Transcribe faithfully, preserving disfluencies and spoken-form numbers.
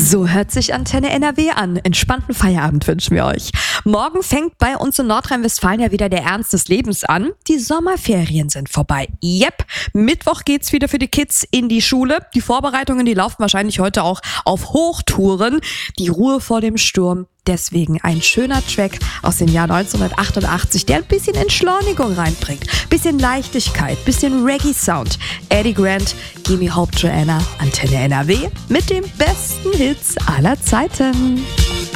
So hört sich Antenne N R W an. Entspannten Feierabend wünschen wir euch. Morgen fängt bei uns in Nordrhein-Westfalen ja wieder der Ernst des Lebens an. Die Sommerferien sind vorbei. Yep, Mittwoch geht's wieder für die Kids in die Schule. Die Vorbereitungen, die laufen wahrscheinlich heute auch auf Hochtouren. Die Ruhe vor dem Sturm. Deswegen ein schöner Track aus dem Jahr neunzehnhundertachtundachtzig, der ein bisschen Entschleunigung reinbringt. Bisschen Leichtigkeit, bisschen Reggae-Sound. Eddie Grant, Gimme Hope Joanna, Antenne N R W mit den besten Hits aller Zeiten.